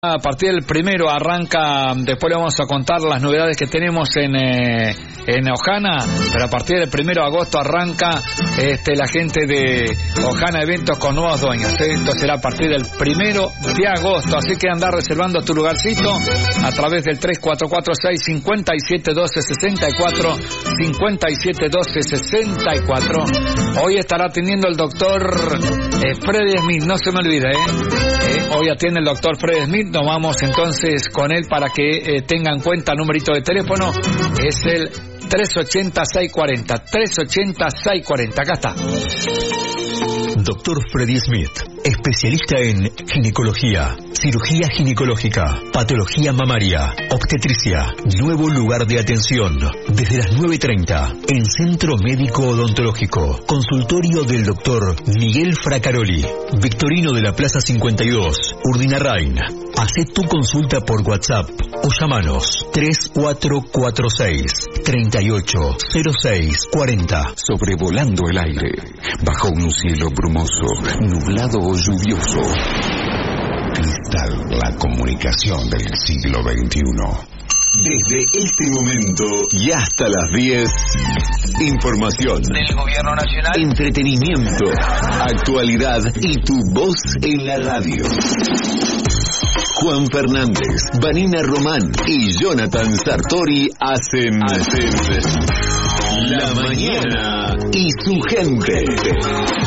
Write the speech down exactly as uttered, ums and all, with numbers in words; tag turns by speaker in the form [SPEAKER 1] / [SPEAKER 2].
[SPEAKER 1] A partir del primero arranca, después le vamos a contar las novedades que tenemos en eh, en Ojana, pero a partir del primero de agosto arranca este la gente de Ojana Eventos con nuevos dueños. ¿eh? Esto será a partir del primero de agosto, así que anda reservando tu lugarcito a través del tres cuatro cuatro seis, cinco siete uno dos, seis cuatro, cinco siete uno dos, seis cuatro. Hoy estará atendiendo el doctor eh, Freddy Smith, no se me olvide, ¿eh? eh hoy atiende el doctor Freddy Smith. Nos vamos entonces con él para que eh, tengan cuenta. El numerito de teléfono es el tres ochenta, seis cuarenta, tres ochenta, seis cuarenta. Acá está.
[SPEAKER 2] Doctor Freddy Smith, especialista en ginecología, cirugía ginecológica, patología mamaria, obstetricia, nuevo lugar de atención, desde las nueve treinta, en Centro Médico Odontológico, consultorio del doctor Miguel Fracaroli, Victorino de la Plaza cincuenta y dos, Urdinarrain. Hacé tu consulta por WhatsApp o llamanos tres cuatro cuatro seis, treinta y ocho, cero seis, cuarenta.
[SPEAKER 3] Sobrevolando el aire, bajo un cielo brumoso, nublado o lluvioso. Cristal, la comunicación del siglo veintiuno. Desde este momento y hasta las diez, información
[SPEAKER 1] del Gobierno Nacional,
[SPEAKER 3] entretenimiento, actualidad y tu voz en la radio. Juan Fernández, Vanina Román y Jonathan Sartori hacen, hacen La Mañana y su gente.